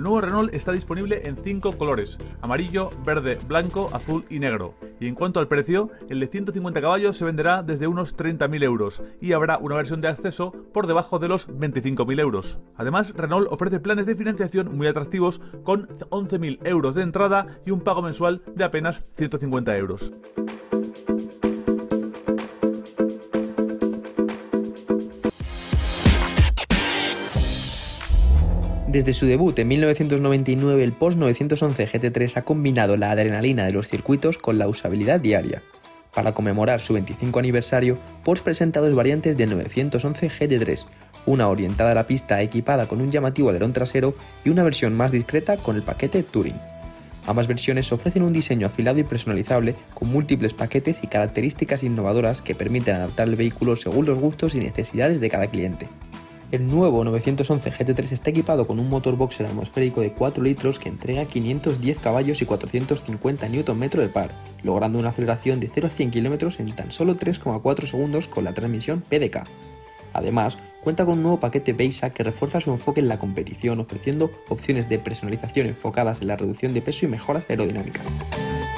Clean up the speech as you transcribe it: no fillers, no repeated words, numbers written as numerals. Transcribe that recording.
nuevo Renault está disponible en 5 colores: amarillo, verde, blanco, azul y negro. Y en cuanto al precio, el de 150 caballos se venderá desde unos 30.000 euros y habrá una versión de acceso por debajo de los 25.000 euros. Además, Renault ofrece planes de financiación muy atractivos con 11.000 euros de entrada y un pago mensual de apenas 150 euros. Desde su debut en 1999, el Porsche 911 GT3 ha combinado la adrenalina de los circuitos con la usabilidad diaria. Para conmemorar su 25 aniversario, Porsche presenta dos variantes del 911 GT3, una orientada a la pista equipada con un llamativo alerón trasero y una versión más discreta con el paquete Touring. Ambas versiones ofrecen un diseño afilado y personalizable con múltiples paquetes y características innovadoras que permiten adaptar el vehículo según los gustos y necesidades de cada cliente. El nuevo 911 GT3 está equipado con un motor boxer atmosférico de 4 litros que entrega 510 caballos y 450 Nm de par, logrando una aceleración de 0 a 100 km en tan solo 3,4 segundos con la transmisión PDK. Además, cuenta con un nuevo paquete BEISA que refuerza su enfoque en la competición, ofreciendo opciones de personalización enfocadas en la reducción de peso y mejoras aerodinámicas.